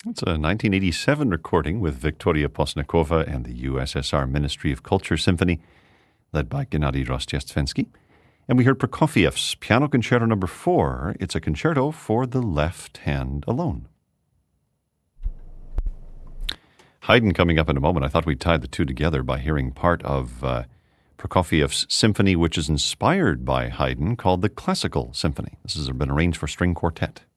It's a 1987 recording with Viktoria Postnikova and the USSR Ministry of Culture Symphony, led by Gennady Rostistvensky. And we heard Prokofiev's Piano Concerto No. 4. It's a concerto for the left hand alone. Haydn coming up in a moment. I thought we'd tie the two together by hearing part of Prokofiev's symphony, which is inspired by Haydn, called the Classical Symphony. This has been arranged for string quartet.